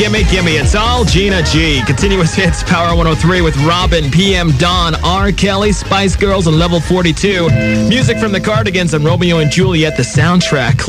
Gimme, Gimme. It's all Gina G. Continuous hits, Power 103 with Robin, PM Dawn, R. Kelly, Spice Girls, and Level 42. Music from the Cardigans and Romeo and Juliet, the soundtrack.